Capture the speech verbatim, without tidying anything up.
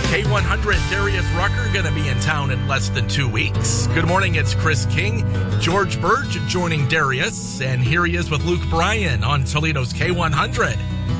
K one hundred, Darius Rucker going to be in town in less than two weeks. Good morning, it's Chris King. George Burge joining Darius, and here he is with Luke Bryan on Toledo's K one hundred.